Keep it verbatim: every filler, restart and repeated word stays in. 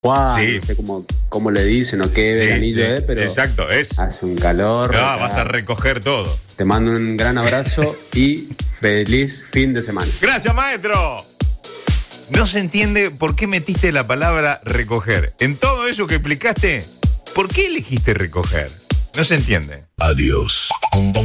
Juan, Sí. no sé cómo, cómo le dicen o qué Sí, veranillo sí, es, pero exacto, es. hace un calor. Ah, vas a recoger todo. Te mando un gran abrazo y feliz fin de semana. Gracias, maestro. No se entiende por qué metiste la palabra recoger. En todo eso que explicaste, ¿por qué elegiste recoger? No se entiende. Adiós.